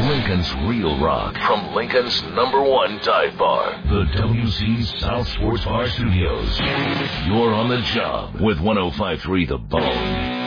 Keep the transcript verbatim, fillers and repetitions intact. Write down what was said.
Lincoln's Real Rock from Lincoln's number one dive bar, the W C South Sports Bar Studios. You're on the job with one oh five point three The Bone.